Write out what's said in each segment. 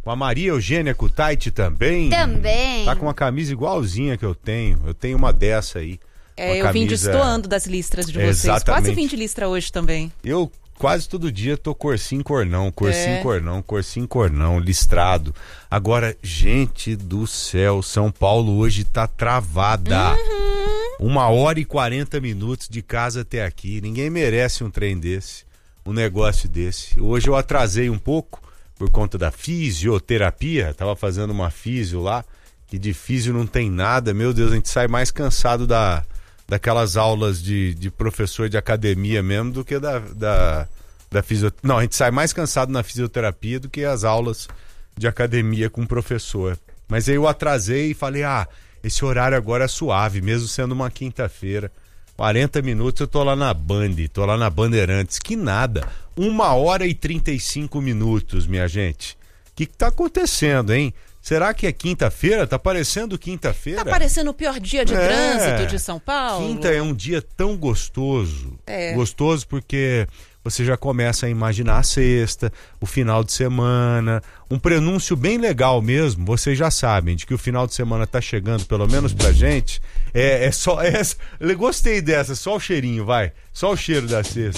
Com a Maria Eugênia Kutaiti também. Também. Tá com uma camisa igualzinha que eu tenho. Eu tenho uma dessa aí. Eu vim destoando das listras de vocês. Exatamente. Quase vim de listra hoje também. Eu quase todo dia tô corsim, cornão, listrado. Agora, gente do céu, São Paulo hoje tá travada. 1h40 de casa até aqui. Ninguém merece um trem desse, um negócio desse. Hoje eu atrasei um pouco por conta da fisioterapia. Tava fazendo uma fisio lá, que de fisio não tem nada. Meu Deus, a gente sai mais cansado daquelas aulas de professor de academia mesmo do que da fisioterapia. Não, a gente sai mais cansado na fisioterapia do que as aulas de academia com o professor. Mas aí eu atrasei e falei, esse horário agora é suave, mesmo sendo uma quinta-feira. 40 minutos eu tô lá na Band, tô lá na Bandeirantes. Que nada, 1h35, minha gente. O que tá acontecendo, hein? Será que é quinta-feira? Tá parecendo quinta-feira? Tá parecendo o pior dia de trânsito de São Paulo. Quinta é um dia tão gostoso. Gostoso porque você já começa a imaginar a sexta, o final de semana, um prenúncio bem legal mesmo. Vocês já sabem de que o final de semana tá chegando, pelo menos pra gente. Gostei dessa, só o cheirinho, vai. Só o cheiro da sexta.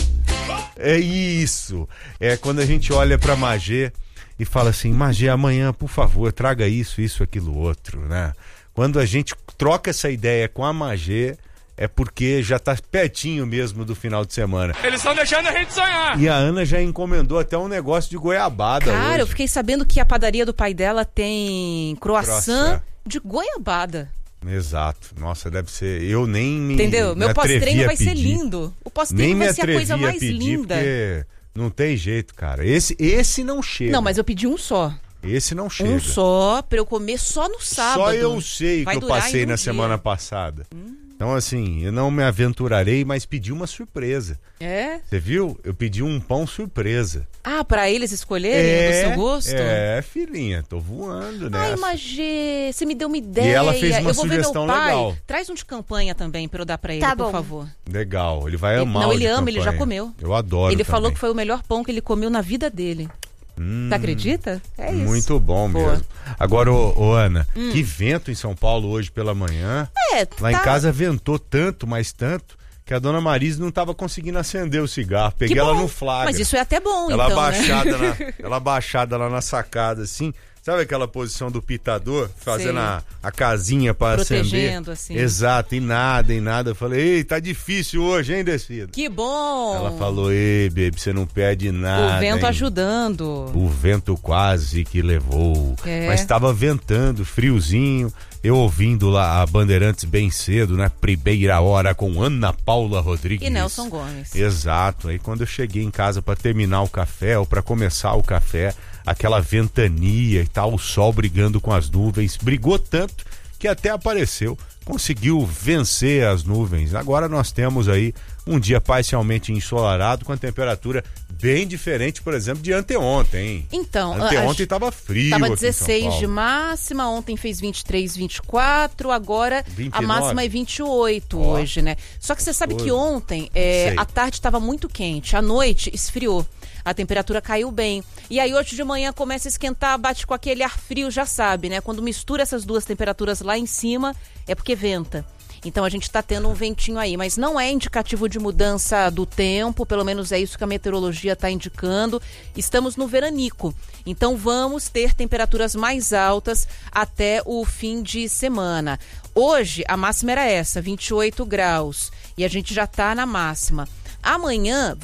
É isso. É quando a gente olha pra Magê e fala assim, Magê, amanhã, por favor, traga isso, aquilo, outro, né? Quando a gente troca essa ideia com a Magê, é porque já tá pertinho mesmo do final de semana. Eles estão deixando a gente sonhar. E a Ana já encomendou até um negócio de goiabada. Cara, hoje. eu fiquei sabendo que a padaria do pai dela tem croissant de goiabada. Exato. Nossa, deve ser... Eu nem me Entendeu? Meu pós-treino vai ser pedir. lindo. O pós-treino vai ser a coisa mais linda. Porque não tem jeito, cara. Esse não chega. Não, mas eu pedi um só. Esse não chega. Um só, pra eu comer só no sábado. Só eu sei que eu passei na semana passada. Então, assim, eu não me aventurarei, mas pedi uma surpresa. É? Você viu? Eu pedi um pão surpresa. Pra eles escolherem do seu gosto? Filhinha, tô voando nessa. Ai, Magê, você me deu uma ideia. E ela fez uma eu vou sugestão ver meu pai. legal. Traz um de campanha também pra eu dar pra ele, Tá por bom. favor. Legal, ele vai amar. Não, ele de ama, campanha. ele já comeu. Eu adoro Ele também. falou que foi o melhor pão que ele comeu na vida dele. Você acredita? É isso. Muito bom Boa. mesmo. Agora, ô Ana, que vento em São Paulo hoje pela manhã. Lá em casa ventou tanto, mas tanto, que a dona Marise não estava conseguindo acender o cigarro. Peguei ela no flagra. Mas isso é até bom, ela então, abaixada né? ela abaixada lá na sacada, assim. Sabe aquela posição do pitador? Fazendo a casinha para acender? Protegendo, assim. Exato, e nada. Eu falei, ei, tá difícil hoje, hein, Descida? Que bom! Ela falou, ei, baby, você não perde nada. O vento hein? ajudando. O vento quase que levou. Mas estava ventando, friozinho. Eu ouvindo lá a Bandeirantes bem cedo, na primeira hora, com Ana Paula Rodrigues. E Nelson Gomes. Exato. Aí quando eu cheguei em casa para terminar o café, ou para começar o café, aquela ventania e tal, o sol brigando com as nuvens. Brigou tanto que até apareceu. Conseguiu vencer as nuvens. Agora nós temos aí um dia parcialmente ensolarado, com a temperatura bem diferente, por exemplo, de anteontem, hein? Então, anteontem estava frio. Tava aqui 16 de máxima, ontem fez 23, 24, agora 29. a máxima é 28 hoje, né? Só que você sabe que ontem a tarde estava muito quente, à noite esfriou. A temperatura caiu bem. E aí hoje de manhã começa a esquentar, bate com aquele ar frio, já sabe, né? Quando mistura essas duas temperaturas lá em cima, é porque venta. Então a gente está tendo um ventinho aí, mas não é indicativo de mudança do tempo, pelo menos é isso que a meteorologia está indicando. Estamos no veranico, então vamos ter temperaturas mais altas até o fim de semana. Hoje a máxima era essa, 28 graus, e a gente já está na máxima. Amanhã,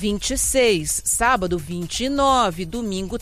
26, sábado, 29, domingo,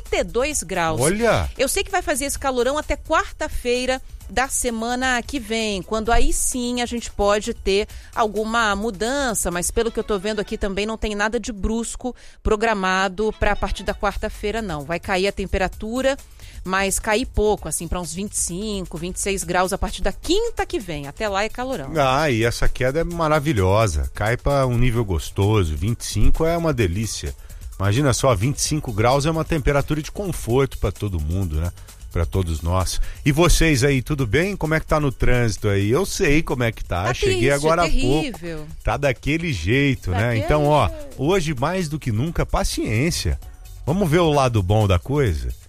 32 graus. Olha! Eu sei que vai fazer esse calorão até quarta-feira da semana que vem, quando aí sim a gente pode ter alguma mudança, mas pelo que eu tô vendo aqui também não tem nada de brusco programado para a partir da quarta-feira, não. Vai cair a temperatura, mas cair pouco, assim, para uns 25, 26 graus a partir da quinta que vem. Até lá é calorão. E essa queda é maravilhosa. Cai para um nível gostoso. 25 é uma delícia. Imagina só, 25 graus é uma temperatura de conforto para todo mundo, né? Para todos nós. E vocês aí, tudo bem? Como é que tá no trânsito aí? Eu sei como é que tá. Cheguei agora há pouco. Tá daquele jeito, né? Então, hoje mais do que nunca, paciência. Vamos ver o lado bom da coisa.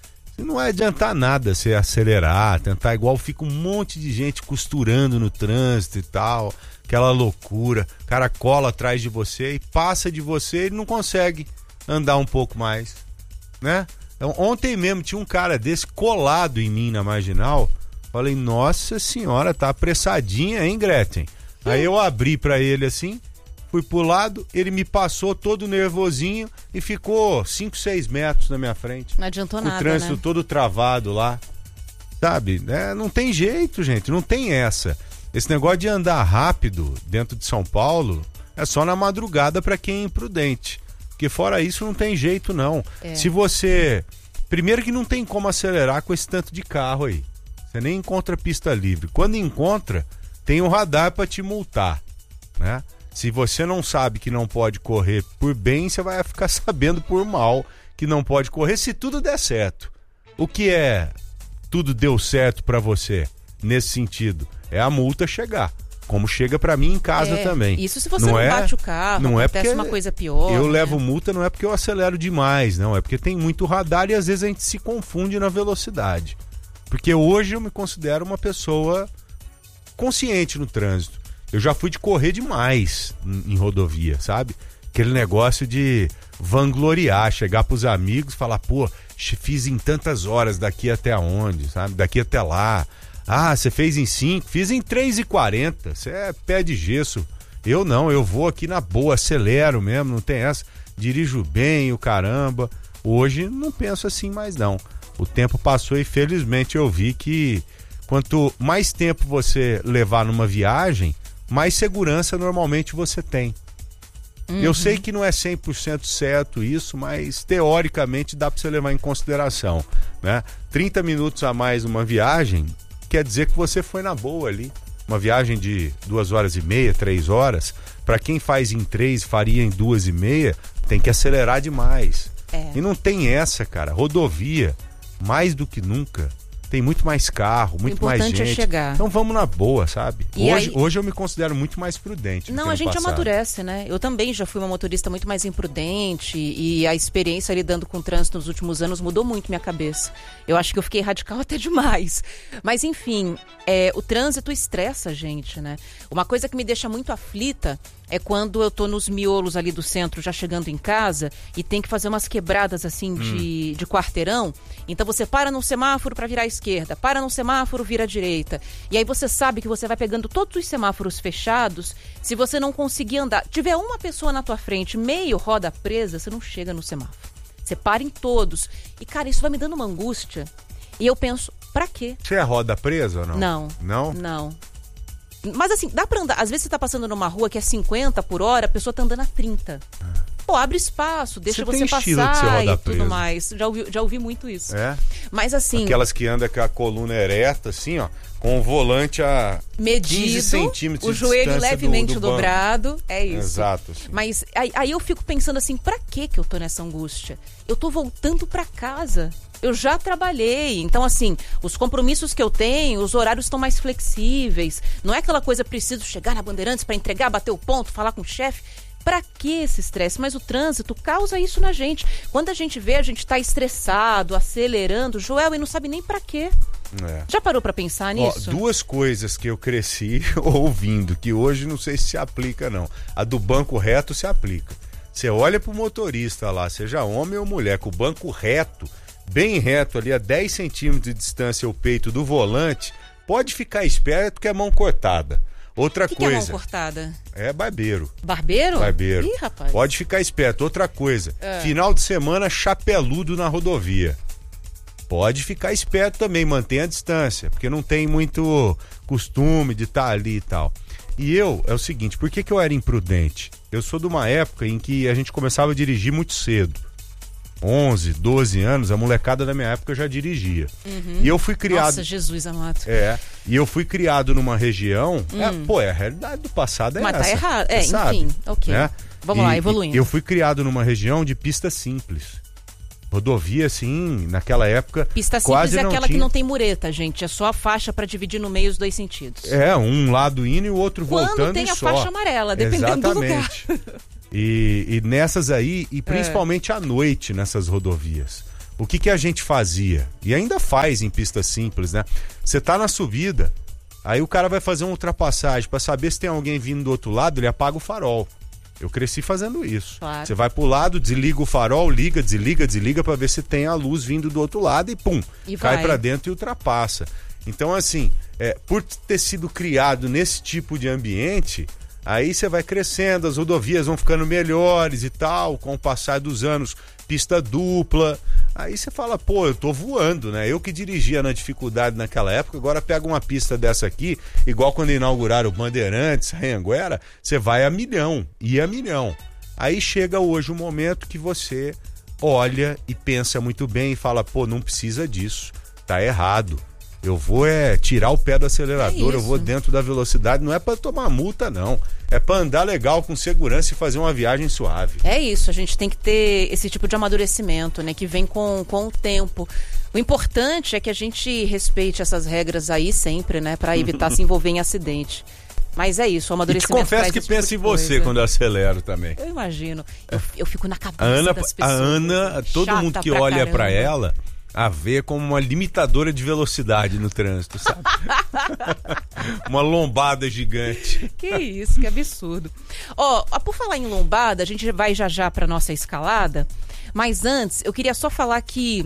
não vai adiantar nada você acelerar, tentar igual fica um monte de gente costurando no trânsito e tal, aquela loucura, o cara cola atrás de você e passa de você e não consegue andar um pouco mais, né? Então, ontem mesmo tinha um cara desse colado em mim na Marginal, falei, nossa senhora, tá apressadinha, hein, Gretchen? Aí eu abri pra ele assim, fui pro lado, ele me passou todo nervosinho e ficou 5, 6 metros na minha frente. Não adiantou nada, o trânsito, né? Todo travado lá, sabe? Não tem jeito, gente, não tem essa. Esse negócio de andar rápido dentro de São Paulo é só na madrugada pra quem é imprudente. Porque fora isso não tem jeito, não. Se você... Primeiro que não tem como acelerar com esse tanto de carro aí. Você nem encontra pista livre. Quando encontra, tem um radar pra te multar, né? Se você não sabe que não pode correr por bem, você vai ficar sabendo por mal que não pode correr se tudo der certo. O que é tudo deu certo pra você nesse sentido? É a multa chegar. Como chega pra mim em casa também. Isso se você não bate o carro, não acontece uma coisa pior. Eu levo multa não é porque eu acelero demais, não. É porque tem muito radar e às vezes a gente se confunde na velocidade. Porque hoje eu me considero uma pessoa consciente no trânsito. Eu já fui de correr demais em rodovia, sabe? Aquele negócio de vangloriar, chegar pros amigos e falar, pô, fiz em tantas horas daqui até onde, sabe? Daqui até lá. Ah, você fez em 5, fiz em 3h40, você é pé de gesso. Eu não, eu vou aqui na boa, acelero mesmo, não tem essa. Dirijo bem, o caramba. Hoje não penso assim mais não. O tempo passou e felizmente eu vi que quanto mais tempo você levar numa viagem, mais segurança normalmente você tem. Eu sei que não é 100% certo isso, mas teoricamente dá para você levar em consideração, né? 30 minutos a mais numa viagem quer dizer que você foi na boa ali. Uma viagem de 2h30, 3 horas, para quem faz em 3, faria em 2h30, tem que acelerar demais. E não tem essa, cara. Rodovia, mais do que nunca, tem muito mais carro, muito mais gente. O importante é chegar. Então vamos na boa, sabe? Hoje eu me considero muito mais prudente. Não, a gente amadurece, né? Eu também já fui uma motorista muito mais imprudente e a experiência lidando com o trânsito nos últimos anos mudou muito minha cabeça. Eu acho que eu fiquei radical até demais. Mas enfim, o trânsito estressa a gente, né? Uma coisa que me deixa muito aflita é quando eu tô nos miolos ali do centro, já chegando em casa, e tem que fazer umas quebradas assim de quarteirão. Então você para no semáforo para virar à esquerda, para no semáforo, vira à direita. E aí você sabe que você vai pegando todos os semáforos fechados. Se você não conseguir andar, tiver uma pessoa na tua frente, meio roda presa, você não chega no semáforo. Você para em todos. E cara, isso vai me dando uma angústia. E eu penso, pra quê? Você é roda presa ou não? Não. Não? Não. Mas assim, dá pra andar. Às vezes você tá passando numa rua que é 50 por hora, a pessoa tá andando a 30. Pô, abre espaço, deixa você passar e tudo mais. Já ouvi muito isso. Mas assim... Aquelas que andam com a coluna ereta, assim, ó, com o volante a medido, 15 centímetros o joelho levemente do dobrado. É isso. Exato. Assim. Mas aí eu fico pensando assim, pra que eu tô nessa angústia? Eu tô voltando pra casa. Eu já trabalhei, então assim, os compromissos que eu tenho, os horários estão mais flexíveis. Não é aquela coisa, preciso chegar na Bandeirantes para entregar, bater o ponto, falar com o chefe. Pra que esse estresse? Mas o trânsito causa isso na gente. Quando a gente vê, a gente tá estressado, acelerando, Joel, e não sabe nem pra quê. Já parou pra pensar nisso? 2 coisas que eu cresci ouvindo, que hoje não sei se aplica não. A do banco reto se aplica. Você olha pro motorista lá, seja homem ou mulher, com o banco reto, bem reto ali a 10 centímetros de distância o peito do volante, pode ficar esperto que é mão cortada. Outra coisa. Que é mão cortada? É barbeiro. Barbeiro? Barbeiro. Ih, rapaz. Pode ficar esperto. Outra coisa. Final de semana chapeludo na rodovia. Pode ficar esperto também, mantenha a distância, porque não tem muito costume de estar ali e tal. E é o seguinte, por que eu era imprudente? Eu sou de uma época em que a gente começava a dirigir muito cedo. 11, 12 anos, a molecada da minha época já dirigia. E eu fui criado... Nossa, Jesus amado. E eu fui criado numa região... a realidade do passado é mas essa. Mas tá errado. Enfim, ok. Né? Vamos lá, evoluindo. Eu fui criado numa região de pista simples. Rodovia, assim, naquela época... Pista simples é aquela que não tem mureta, gente. É só a faixa para dividir no meio os 2 sentidos. Um lado indo e o outro voltando quando tem a faixa amarela, dependendo do lugar. E nessas aí, e principalmente à noite nessas rodovias, o que a gente fazia? E ainda faz em pista simples, né? Você tá na subida, aí o cara vai fazer uma ultrapassagem, para saber se tem alguém vindo do outro lado, ele apaga o farol. Eu cresci fazendo isso. Claro. Você vai pro lado, desliga o farol, liga, desliga para ver se tem a luz vindo do outro lado e pum, cai para dentro e ultrapassa. Então, assim, por ter sido criado nesse tipo de ambiente, aí você vai crescendo, as rodovias vão ficando melhores e tal, com o passar dos anos, pista dupla. Aí você fala, pô, eu tô voando, né? Eu que dirigia na dificuldade naquela época, agora pega uma pista dessa aqui, igual quando inauguraram o Bandeirantes, Anhanguera, você vai a milhão, ia a milhão. Aí chega hoje o momento que você olha e pensa muito bem e fala, pô, não precisa disso, tá errado. Eu vou tirar o pé do acelerador, eu vou dentro da velocidade, não é para tomar multa, não. É para andar legal, com segurança e fazer uma viagem suave. É isso, a gente tem que ter esse tipo de amadurecimento, né, que vem com o tempo. O importante é que a gente respeite essas regras aí sempre, né, para evitar se envolver em acidente. Mas é isso, o amadurecimento. E te confesso que penso em você quando eu acelero também. Eu imagino. Eu fico na cabeça das pessoas. A Ana, todo mundo que olha para ela, a ver como uma limitadora de velocidade no trânsito, sabe? Uma lombada gigante. Que isso, que absurdo. Por falar em lombada, a gente vai já para nossa escalada, mas antes eu queria só falar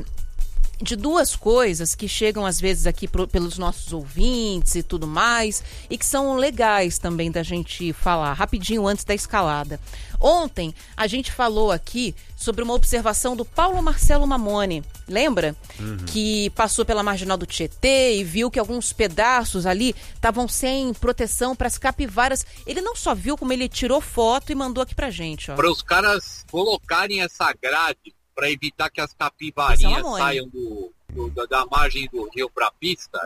de duas coisas que chegam às vezes aqui pelos nossos ouvintes e tudo mais, e que são legais também da gente falar, rapidinho antes da escalada. Ontem a gente falou aqui sobre uma observação do Paulo Marcelo Mamone, lembra? Que passou pela marginal do Tietê e viu que alguns pedaços ali estavam sem proteção para as capivaras. Ele não só viu, como ele tirou foto e mandou aqui pra gente. Para os caras colocarem essa grade para evitar que as capivarinhas saiam da margem do rio para a pista,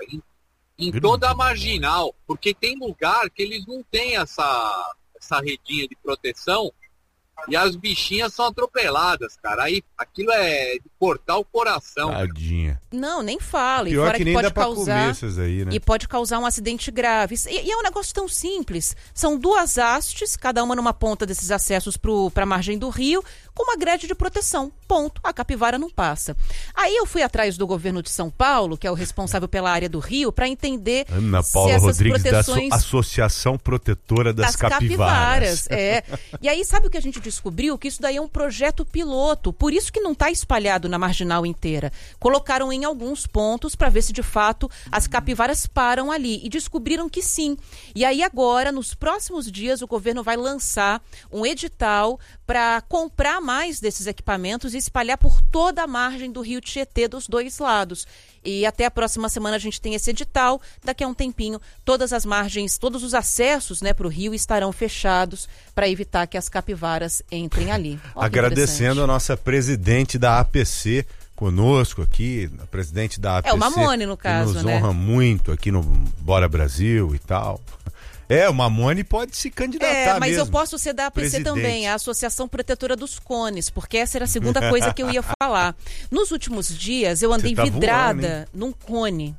em toda a marginal, porque tem lugar que eles não têm essa redinha de proteção e as bichinhas são atropeladas, cara. Aí aquilo é de cortar o coração. Tadinha. Não, nem fala. Pior e fora que nem pode dá pra causar, comer essas aí, né? E pode causar um acidente grave. E é um negócio tão simples. São duas hastes, cada uma numa ponta desses acessos para a margem do rio, com uma grade de proteção. Ponto. A capivara não passa. Aí eu fui atrás do governo de São Paulo, que é o responsável pela área do rio, para entender Ana Paula se essas Rodrigues, proteções... da Associação Protetora das Capivaras. E aí, sabe o que a gente descobriu? Que isso daí é um projeto piloto. Por isso que não está espalhado na marginal inteira. Colocaram em alguns pontos para ver se de fato as capivaras param ali. E descobriram que sim. E aí agora, nos próximos dias, o governo vai lançar um edital para comprar mais desses equipamentos e espalhar por toda a margem do rio Tietê dos dois lados. E até a próxima semana a gente tem esse edital. Daqui a um tempinho, todas as margens, todos os acessos, né, para o rio estarão fechados para evitar que as capivaras entrem ali. Agradecendo a nossa presidente da APC conosco aqui, a presidente da APC. É o Mamone, no caso, que nos honra muito aqui no Bora Brasil e tal. O Mamone pode se candidatar mas mesmo. eu posso ser da APC também, a Associação Protetora dos Cones, porque essa era a segunda coisa que eu ia falar. Nos últimos dias, eu andei vidrada num cone.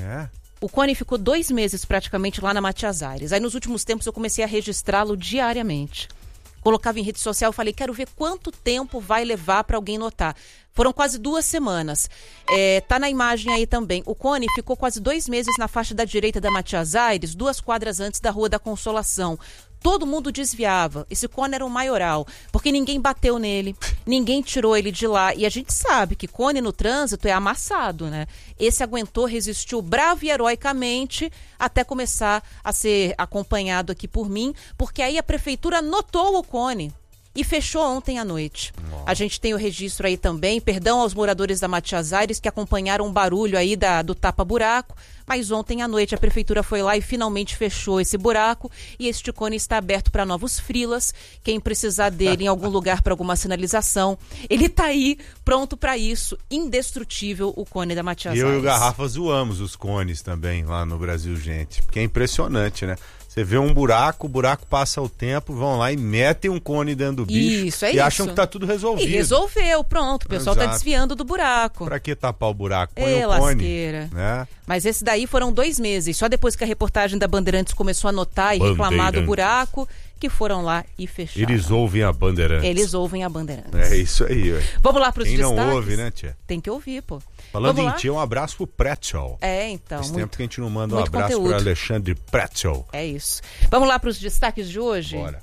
O cone ficou 2 meses praticamente lá na Matias Aires. Aí nos últimos tempos eu comecei a registrá-lo diariamente. Colocava em rede social, falei, quero ver quanto tempo vai levar para alguém notar. Foram quase 2 semanas. Tá na imagem aí também. O cone ficou quase 2 meses na faixa da direita da Matias Aires, 2 quadras antes da Rua da Consolação. Todo mundo desviava. Esse cone era um maioral, porque ninguém bateu nele, ninguém tirou ele de lá. E a gente sabe que cone no trânsito é amassado, né? Esse aguentou, resistiu bravo e heroicamente até começar a ser acompanhado aqui por mim, porque aí a prefeitura notou o cone e fechou ontem à noite. A gente tem o registro aí também, perdão aos moradores da Matias Aires que acompanharam o barulho aí do tapa-buraco, mas ontem à noite a prefeitura foi lá e finalmente fechou esse buraco e este cone está aberto para novos freelas. Quem precisar dele em algum lugar para alguma sinalização, ele tá aí, pronto para isso, indestrutível o cone da Matias Aires. Eu e o Garrafa zoamos os cones também lá no Brasil, gente, porque é impressionante, né? Você vê um buraco, o buraco passa o tempo, vão lá e metem um cone dentro do bicho e acham que tá tudo resolvido. E resolveu, pronto, o pessoal tá desviando do buraco. Pra que tapar o buraco? Põe o cone. Né? Mas esse daí foram 2 meses, só depois que a reportagem da Bandeirantes começou a notar e reclamar do buraco, que foram lá e fecharam. Eles ouvem a Bandeirantes. Eles ouvem a Bandeirantes. É isso aí, ué. Vamos lá para os destaques? Quem não ouve, né, tia? Tem que ouvir, pô. Falando em tia, um abraço pro Pretzel. Então. Faz tempo que a gente não manda um abraço pro Alexandre Pretzel. É isso. Vamos lá para os destaques de hoje? Bora.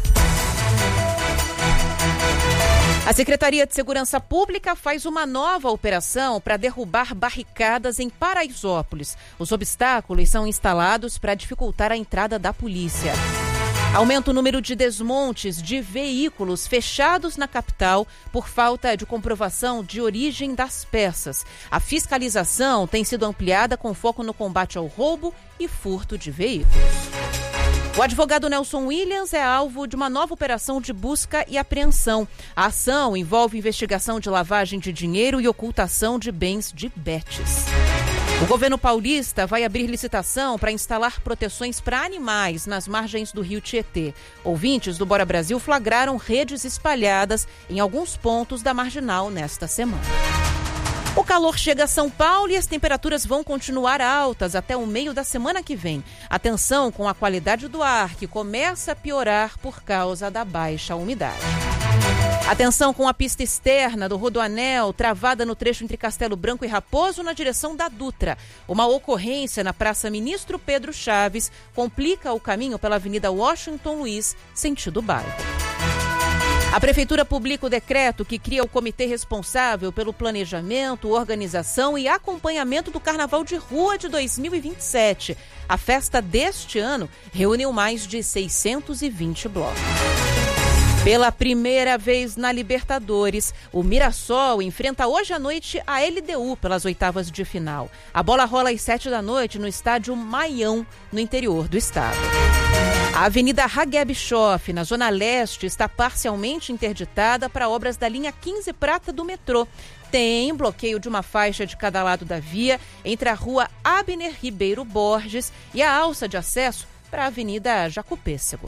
A Secretaria de Segurança Pública faz uma nova operação para derrubar barricadas em Paraisópolis. Os obstáculos são instalados para dificultar a entrada da polícia. Aumenta o número de desmontes de veículos fechados na capital por falta de comprovação de origem das peças. A fiscalização tem sido ampliada com foco no combate ao roubo e furto de veículos. O advogado Nelson Williams é alvo de uma nova operação de busca e apreensão. A ação envolve investigação de lavagem de dinheiro e ocultação de bens de betes. O governo paulista vai abrir licitação para instalar proteções para animais nas margens do rio Tietê. Ouvintes do Bora Brasil flagraram redes espalhadas em alguns pontos da marginal nesta semana. O calor chega a São Paulo e as temperaturas vão continuar altas até o meio da semana que vem. Atenção com a qualidade do ar, que começa a piorar por causa da baixa umidade. Atenção com a pista externa do Rodoanel, travada no trecho entre Castelo Branco e Raposo, na direção da Dutra. Uma ocorrência na Praça Ministro Pedro Chaves complica o caminho pela Avenida Washington Luiz, sentido bairro. A Prefeitura publica o decreto que cria o comitê responsável pelo planejamento, organização e acompanhamento do Carnaval de Rua de 2027. A festa deste ano reuniu mais de 620 blocos. Pela primeira vez na Libertadores, o Mirassol enfrenta hoje à noite a LDU pelas oitavas de final. A bola rola às 7h no estádio Maião, no interior do estado. A Avenida Hageb Schoff, na Zona Leste, está parcialmente interditada para obras da linha 15 Prata do metrô. Tem bloqueio de uma faixa de cada lado da via entre a rua Abner Ribeiro Borges e a alça de acesso para a Avenida Jacopêssego.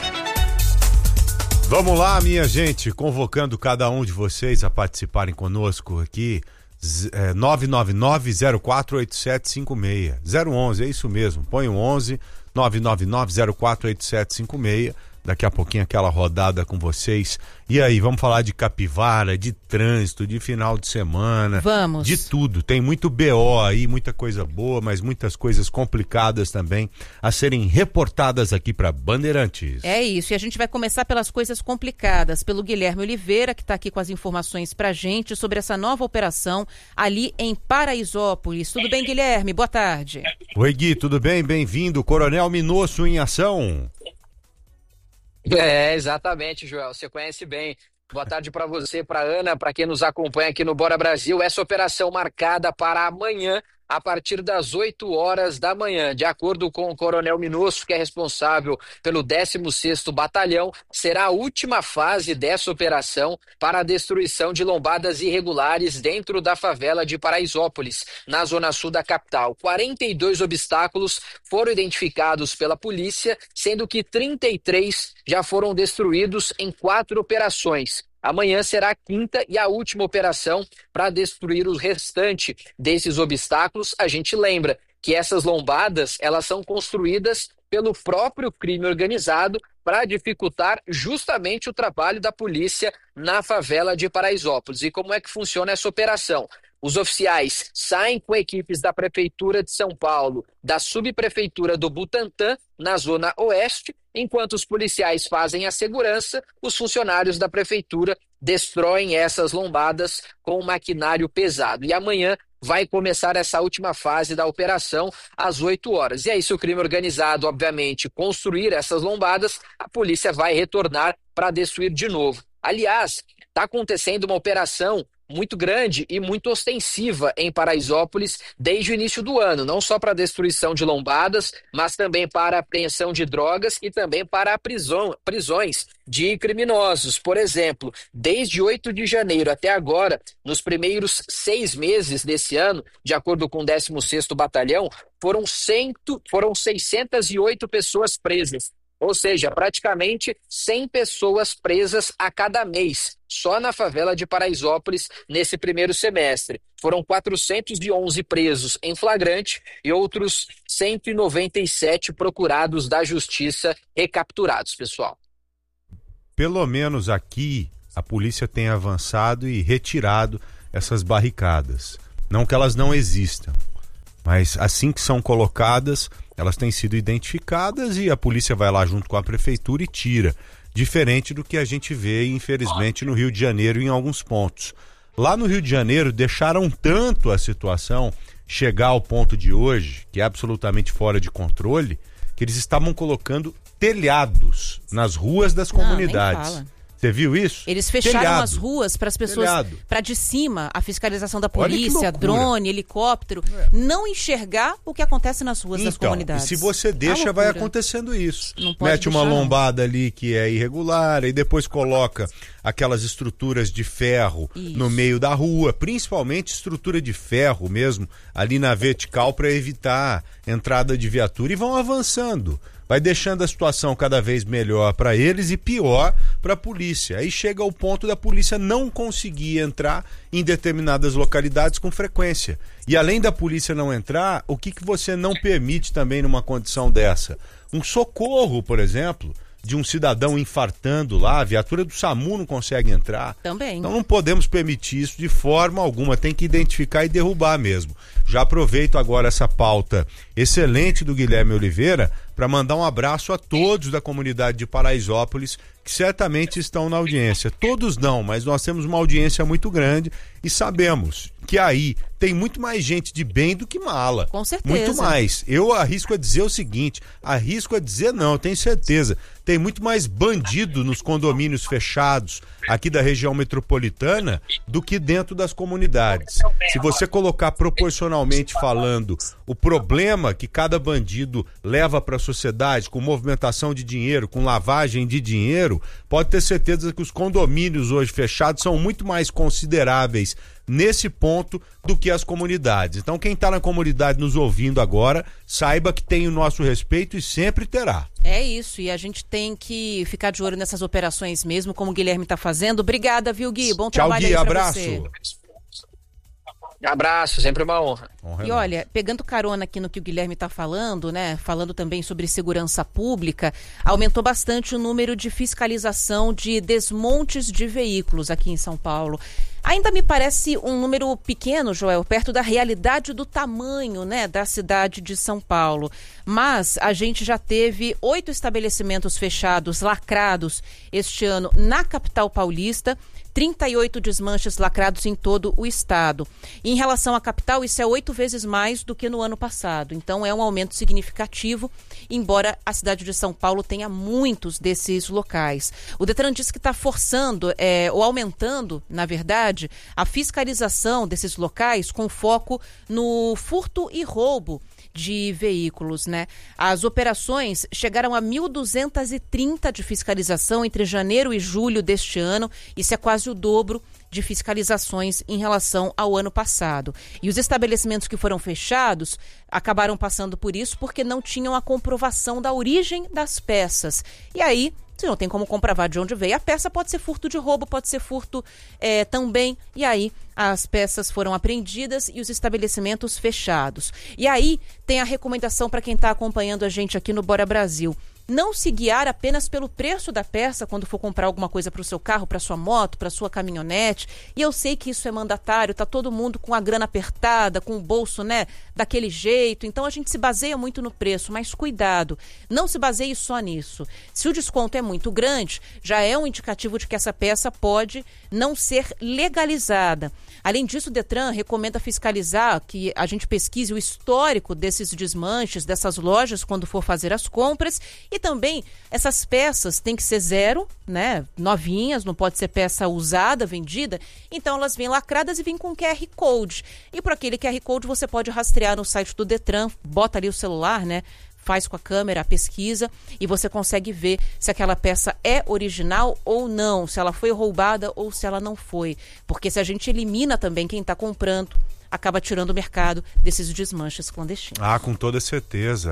Vamos lá, minha gente, convocando cada um de vocês a participarem conosco aqui. 999-048756. 011, é isso mesmo. Põe o 11 999-048756. Daqui a pouquinho aquela rodada com vocês. E aí, vamos falar de capivara, de trânsito, de final de semana. Vamos. De tudo. Tem muito BO aí, muita coisa boa, mas muitas coisas complicadas também a serem reportadas aqui para Bandeirantes. É isso. E a gente vai começar pelas coisas complicadas, pelo Guilherme Oliveira, que está aqui com as informações pra gente sobre essa nova operação ali em Paraisópolis. Tudo bem, Guilherme? Boa tarde. Oi, Gui, tudo bem? Bem-vindo. Coronel Minosso em ação. Exatamente, Joel, você conhece bem. Boa tarde para você, para Ana, para quem nos acompanha aqui no Bora Brasil. Essa operação marcada para amanhã, a partir das 8h da manhã. De acordo com o Coronel Minosso, que é responsável pelo 16º Batalhão, será a última fase dessa operação para a destruição de lombadas irregulares dentro da favela de Paraisópolis, na zona sul da capital. 42 obstáculos foram identificados pela polícia, sendo que 33 já foram destruídos em 4 operações. Amanhã será a quinta e a última operação para destruir o restante desses obstáculos. A gente lembra que essas lombadas, elas são construídas pelo próprio crime organizado para dificultar justamente o trabalho da polícia na favela de Paraisópolis. E como é que funciona essa operação? Os oficiais saem com equipes da Prefeitura de São Paulo, da Subprefeitura do Butantã, na Zona Oeste, enquanto os policiais fazem a segurança, os funcionários da Prefeitura destroem essas lombadas com maquinário pesado. E amanhã vai começar essa última fase da operação às 8h. E aí, se o crime organizado, obviamente, construir essas lombadas, a polícia vai retornar para destruir de novo. Aliás, está acontecendo uma operação muito grande e muito ostensiva em Paraisópolis desde o início do ano, não só para a destruição de lombadas, mas também para a apreensão de drogas e também para a prisões de criminosos. Por exemplo, desde 8 de janeiro até agora, nos primeiros 6 meses desse ano, de acordo com o 16º Batalhão, foram 608 pessoas presas. Ou seja, praticamente 100 pessoas presas a cada mês, só na favela de Paraisópolis nesse primeiro semestre. Foram 411 presos em flagrante e outros 197 procurados da justiça recapturados, pessoal. Pelo menos aqui, a polícia tem avançado e retirado essas barricadas. Não que elas não existam, mas assim que são colocadas, elas têm sido identificadas e a polícia vai lá junto com a prefeitura e tira. Diferente do que a gente vê, infelizmente, no Rio de Janeiro em alguns pontos. Lá no Rio de Janeiro, deixaram tanto a situação chegar ao ponto de hoje, que é absolutamente fora de controle, que eles estavam colocando telhados nas ruas das comunidades. Você viu isso? Eles fecharam as ruas para as pessoas, para de cima, a fiscalização da polícia, drone, helicóptero, não enxergar o que acontece nas ruas das comunidades. E se você deixa, vai acontecendo isso. Mete uma lombada ali que é irregular, e depois coloca aquelas estruturas de ferro no meio da rua, principalmente estrutura de ferro mesmo, ali na vertical para evitar entrada de viatura, e vão avançando. Vai deixando a situação cada vez melhor para eles e pior para a polícia. Aí chega ao ponto da polícia não conseguir entrar em determinadas localidades com frequência. E além da polícia não entrar, o que você não permite também numa condição dessa? Um socorro, por exemplo, de um cidadão infartando lá, a viatura do SAMU não consegue entrar. Também. Então não podemos permitir isso de forma alguma, tem que identificar e derrubar mesmo. Já aproveito agora essa pauta excelente do Guilherme Oliveira para mandar um abraço a todos da comunidade de Paraisópolis que certamente estão na audiência. Todos não, mas nós temos uma audiência muito grande e sabemos que aí tem muito mais gente de bem do que mala. Com certeza. Muito mais. Eu arrisco a dizer o seguinte, eu tenho certeza, tem muito mais bandido nos condomínios fechados aqui da região metropolitana do que dentro das comunidades. Se você colocar proporcionalmente falando o problema que cada bandido leva para a sociedade com movimentação de dinheiro, com lavagem de dinheiro, pode ter certeza que os condomínios hoje fechados são muito mais consideráveis nesse ponto do que as comunidades. Então quem está na comunidade nos ouvindo agora, saiba que tem o nosso respeito e sempre terá. É isso, e a gente tem que ficar de olho nessas operações mesmo, como o Guilherme está fazendo. Obrigada, viu, Gui? Bom trabalho. Tchau, Gui, aí pra abraço. você. Abraço, sempre uma honra. E olha, pegando carona aqui no que o Guilherme está falando, né? Falando também sobre segurança pública, aumentou bastante o número de fiscalização de desmontes de veículos aqui em São Paulo. Ainda me parece um número pequeno, Joel, perto da realidade do tamanho, né, da cidade de São Paulo. Mas a gente já teve 8 estabelecimentos fechados, lacrados, este ano na capital paulista. 38 desmanches lacrados em todo o estado. E em relação à capital, isso é 8 vezes mais do que no ano passado. Então é um aumento significativo, embora a cidade de São Paulo tenha muitos desses locais. O Detran diz que está forçando, ou aumentando, na verdade, a fiscalização desses locais com foco no furto e roubo de veículos, né? As operações chegaram a 1.230 de fiscalização entre janeiro e julho deste ano. Isso é quase o dobro de fiscalizações em relação ao ano passado. E os estabelecimentos que foram fechados acabaram passando por isso porque não tinham a comprovação da origem das peças. E aí, se não tem como comprovar de onde veio a peça, pode ser furto de roubo, pode ser furto também. E aí as peças foram apreendidas e os estabelecimentos fechados. E aí tem a recomendação para quem está acompanhando a gente aqui no Bora Brasil. Não se guiar apenas pelo preço da peça quando for comprar alguma coisa para o seu carro, para sua moto, para sua caminhonete. E eu sei que isso é mandatário, tá todo mundo com a grana apertada, com o bolso, né, daquele jeito. Então a gente se baseia muito no preço, mas cuidado, não se baseie só nisso. Se o desconto é muito grande, já é um indicativo de que essa peça pode não ser legalizada. Além disso, o Detran recomenda fiscalizar, que a gente pesquise o histórico desses desmanches, dessas lojas, quando for fazer as compras. E também, essas peças têm que ser zero, né? Novinhas, não pode ser peça usada, vendida. Então, elas vêm lacradas e vêm com QR Code. E por aquele QR Code, você pode rastrear no site do Detran, bota ali o celular, né? Faz com a câmera a pesquisa e você consegue ver se aquela peça é original ou não, se ela foi roubada ou se ela não foi. Porque se a gente elimina também quem está comprando, acaba tirando o mercado desses desmanches clandestinos. Ah, com toda certeza.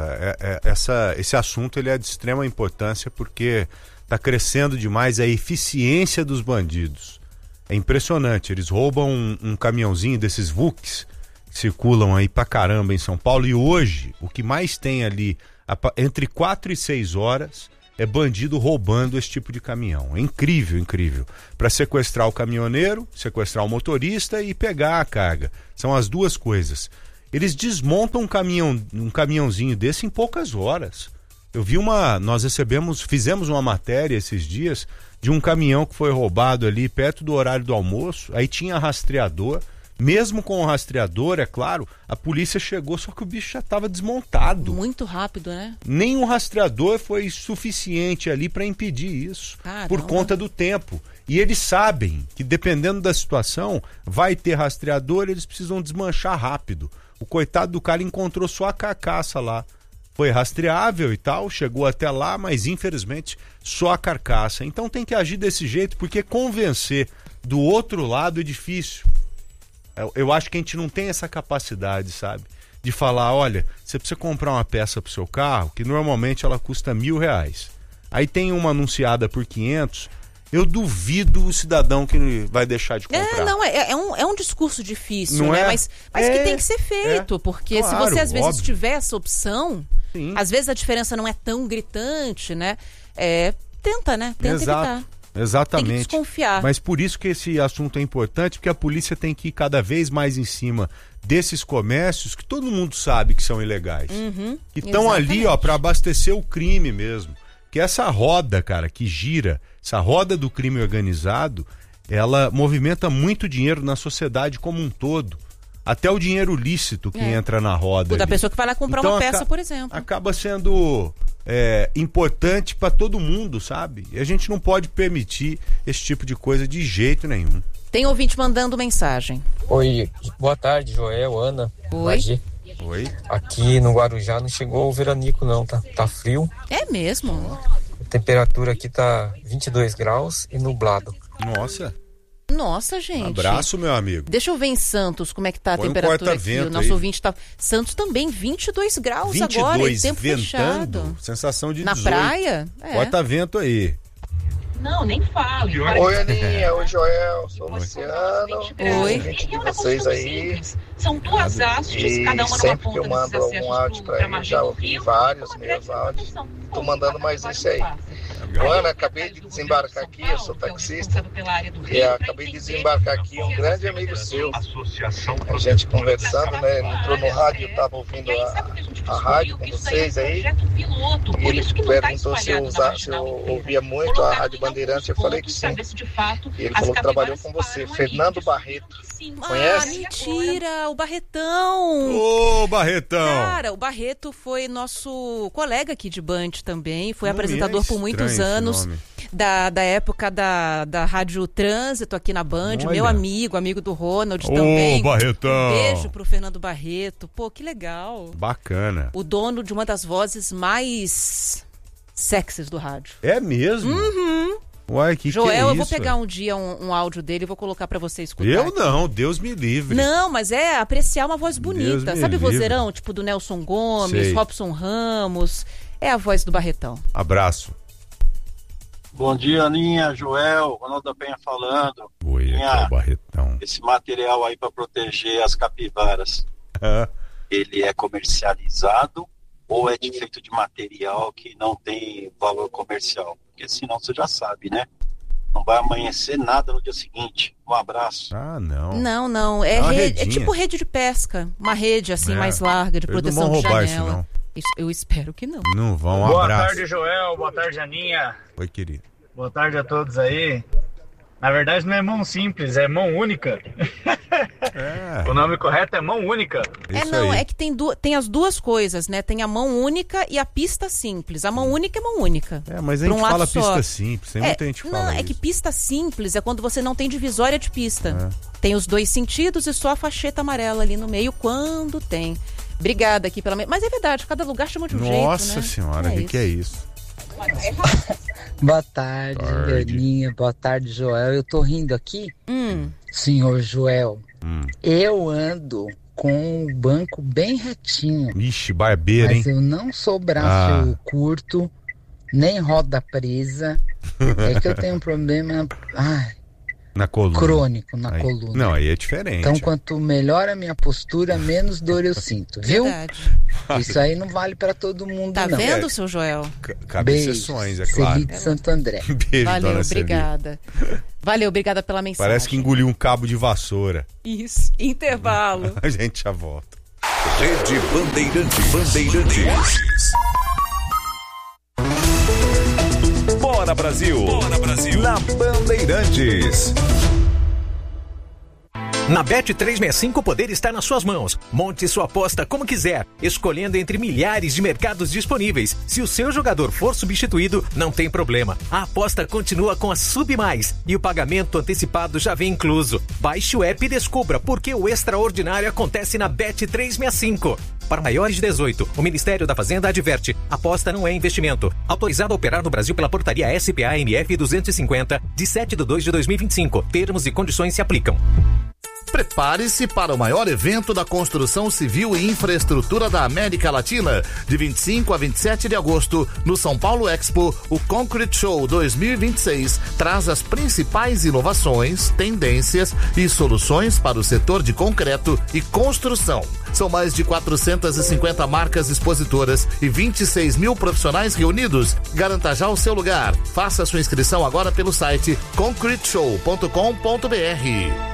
Esse assunto ele é de extrema importância porque está crescendo demais a eficiência dos bandidos. É impressionante, eles roubam um caminhãozinho desses VUCs que circulam aí pra caramba em São Paulo, e hoje o que mais tem ali entre 4 e 6 horas é bandido roubando esse tipo de caminhão. É incrível, incrível. Para sequestrar o caminhoneiro, sequestrar o motorista e pegar a carga. São as duas coisas. Eles desmontam um caminhãozinho desse em poucas horas. Nós fizemos uma matéria esses dias de um caminhão que foi roubado ali perto do horário do almoço, aí tinha rastreador, mesmo com o rastreador, é claro, a polícia chegou, só que o bicho já estava desmontado. Muito rápido, né? Nem o rastreador foi suficiente ali para impedir isso, por conta do tempo. E eles sabem que dependendo da situação, vai ter rastreador, eles precisam desmanchar rápido. O coitado do cara encontrou só a carcaça lá. Foi rastreável e tal, chegou até lá, mas infelizmente só a carcaça. Então tem que agir desse jeito, porque convencer do outro lado é difícil. Eu acho que a gente não tem essa capacidade, sabe? De falar, olha, você precisa comprar uma peça pro seu carro, que normalmente ela custa R$1.000. Aí tem uma anunciada por 500, eu duvido o cidadão que vai deixar de comprar. É um discurso difícil, né? Mas que tem que ser feito, porque claro, se você às vezes tiver essa opção, sim, às vezes a diferença não é tão gritante, né? Tenta evitar. Exatamente. Tem que desconfiar. Mas por isso que esse assunto é importante, porque a polícia tem que ir cada vez mais em cima desses comércios que todo mundo sabe que são ilegais. Que estão ali, para abastecer o crime mesmo. Que essa roda, cara, que gira, essa roda do crime organizado, ela movimenta muito dinheiro na sociedade como um todo. Até o dinheiro lícito que entra na roda. Da pessoa que vai lá comprar uma peça, por exemplo. Acaba sendo importante para todo mundo, sabe? E a gente não pode permitir esse tipo de coisa de jeito nenhum. Tem ouvinte mandando mensagem. Oi, boa tarde, Joel, Ana. Oi. Oi. Aqui no Guarujá não chegou o veranico não, tá frio. É mesmo? A temperatura aqui tá 22 graus e nublado. Nossa, gente. Abraço, meu amigo. Deixa eu ver em Santos como é que tá a temperatura aqui. O nosso ouvinte tá... Santos também, 22 graus 22, agora, em tempo ventando, fechado. Sensação de 18. Na praia? Corta-vento aí. Não, nem fale. Oi, Aninha. Oi, Joel. Sou o Luciano. Oi. De vocês aí. São duas hastes, cada uma sempre que eu mando algum áudio pra ele, já ouvi vários meus áudios. Tô mandando mais esse aí. Ana, acabei de desembarcar aqui, eu sou taxista, e acabei de desembarcar aqui um grande amigo seu, a gente conversando, né, ele entrou no rádio, eu tava ouvindo a rádio com vocês aí, e ele perguntou se eu ouvia muito a Rádio Bandeirantes, eu falei que sim, e ele falou que trabalhou com você, Fernando Barreto. Conhece? Mentira, o Barretão. Ô, Barretão. Cara, o Barreto foi nosso colega aqui de Band também, foi apresentador por muitos anos, da época da Rádio Trânsito aqui na Band, meu amigo do Ronald também. Ô, Barretão. Um beijo pro Fernando Barreto. Pô, que legal. Bacana. O dono de uma das vozes mais sexys do rádio. É mesmo? Uhum. Uai, Joel, que é isso? Eu vou pegar um dia um áudio dele e vou colocar pra você escutar. Eu não, Deus me livre. Não, mas é apreciar uma voz bonita. Sabe o vozeirão, tipo do Nelson Gomes, sei. Robson Ramos? É a voz do Barretão. Abraço. Bom dia, Aninha, Joel, Ronaldo da Penha falando. Oi, aqui é o Barretão. Esse material aí para proteger as capivaras, ele é comercializado ou é feito de material que não tem valor comercial? Porque senão você já sabe, né? Não vai amanhecer nada no dia seguinte. Um abraço. Ah, não. Não. É tipo rede de pesca. Uma rede assim mais larga, de proteção de janela. Eu espero que não. Não vão, Boa abraço. tarde, Joel. Boa tarde, Aninha. Oi, querido. Boa tarde a todos aí. Na verdade não é mão simples, é mão única. O nome correto é mão única. É que tem as duas coisas, né? Tem a mão única e a pista simples. A mão única é mão única. Mas a gente fala pista simples, tem muita gente que fala isso. É que pista simples é quando você não tem divisória de pista. Tem os dois sentidos e só a facheta amarela ali no meio quando tem. Obrigada aqui pela... Mas é verdade, cada lugar chama de um jeito, né? Nossa senhora, o que é isso? Boa tarde, Aninha. Boa tarde, Joel. Eu tô rindo aqui Senhor Joel, eu ando com o banco bem retinho. Ixi, barbeiro, hein? Mas eu não sou braço curto, nem roda presa. É que eu tenho um problema na coluna. Crônico na coluna. Não, aí é diferente. Então, quanto melhor a minha postura, menos dor eu sinto, viu? Verdade. Isso aí não vale pra todo mundo, não. Tá vendo, seu Joel? Cabe exceções, é claro. Celi de Santo André. Beijo, valeu, dona obrigada. Valeu, obrigada pela mensagem. Parece que engoliu um cabo de vassoura. Isso, intervalo. A gente já volta. Rede Bandeirantes. Bora Brasil! Bora Brasil! Na Bandeirantes. Na Bet365 o poder está nas suas mãos. Monte sua aposta como quiser, escolhendo entre milhares de mercados disponíveis. Se o seu jogador for substituído, não tem problema. A aposta continua com a Sub Mais e o pagamento antecipado já vem incluso. Baixe o app e descubra por que o extraordinário acontece na Bet365. Para maiores de 18, o Ministério da Fazenda adverte: aposta não é investimento. Autorizado a operar no Brasil pela portaria SPA-MF 250, de 7/2/2025. Termos e condições se aplicam. Prepare-se para o maior evento da construção civil e infraestrutura da América Latina. De 25 a 27 de agosto, no São Paulo Expo, o Concrete Show 2026 traz as principais inovações, tendências e soluções para o setor de concreto e construção. São mais de 450 marcas expositoras e 26 mil profissionais reunidos. Garanta já o seu lugar. Faça sua inscrição agora pelo site concreteshow.com.br.